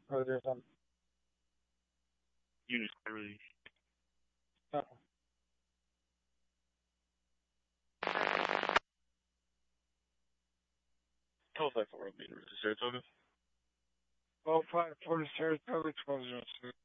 Or there's some. Unitary. Uh, Tell us that for a meter. Is it Saratoga? 12.5 for Saratoga, 12.06.